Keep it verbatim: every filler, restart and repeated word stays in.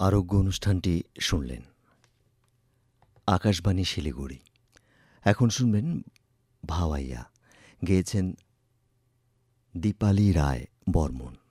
আরোগ্য অনুষ্ঠানটি শুনলেন আকাশবাণী শিলিগুড়ি। এখন শুনবেন ভাওয়াইয়া, গেয়েছেন দীপালি রায় বর্মন।